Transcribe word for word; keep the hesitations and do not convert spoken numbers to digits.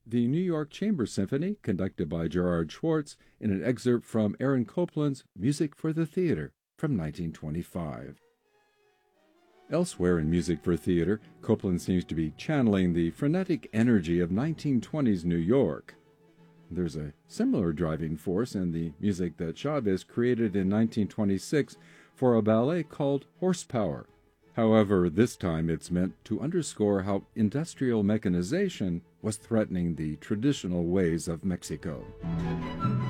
the New York Chamber Symphony, conducted by Gerard Schwartz, in an excerpt from Aaron Copland's Music for the Theater from nineteen twenty-five. Elsewhere in Music for Theater, Copland seems to be channeling the frenetic energy of nineteen twenties New York. There's a similar driving force in the music that Chavez created in nineteen twenty-six for a ballet called Horsepower. However, this time it's meant to underscore how industrial mechanization was threatening the traditional ways of Mexico.